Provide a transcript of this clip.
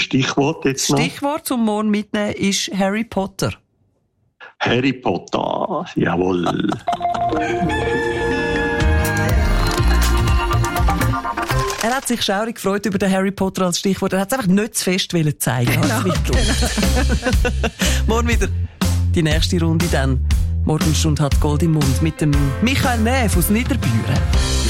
Stichwort jetzt noch? Stichwort zum morgen mitnehmen ist Harry Potter. Harry Potter, jawohl. Er hat sich schaurig gefreut über den Harry Potter als Stichwort. Er hat es einfach nicht zu fest zeigen. Genau. Morgen wieder die nächste Runde dann. Morgenstunde hat Gold im Mund mit dem Michael Neff aus Niederbüren.